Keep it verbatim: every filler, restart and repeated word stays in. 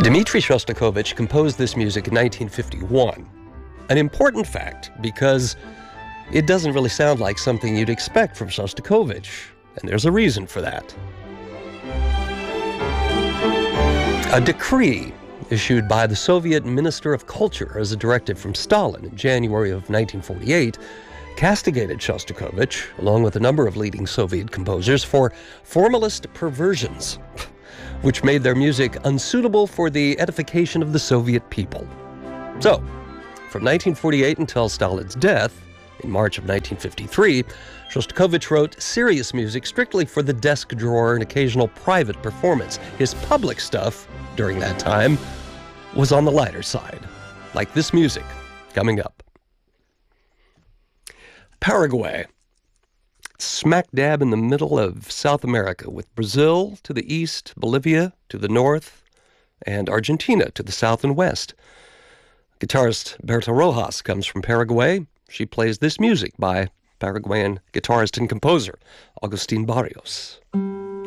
Dmitri Shostakovich composed this music in nineteen fifty-one. An important fact, because it doesn't really sound like something you'd expect from Shostakovich, and there's a reason for that. A decree issued by the Soviet Minister of Culture as a directive from Stalin in January of nineteen forty-eight castigated Shostakovich, along with a number of leading Soviet composers, for formalist perversions, which made their music unsuitable for the edification of the Soviet people. So, from nineteen forty-eight until Stalin's death, in March of nineteen fifty-three, Shostakovich wrote serious music strictly for the desk drawer and occasional private performance. His public stuff, during that time, was on the lighter side, like this music coming up. Paraguay, smack dab in the middle of South America, with Brazil to the east, Bolivia to the north, and Argentina to the south and west. Guitarist Berta Rojas comes from Paraguay. She plays this music by Paraguayan guitarist and composer Agustin Barrios.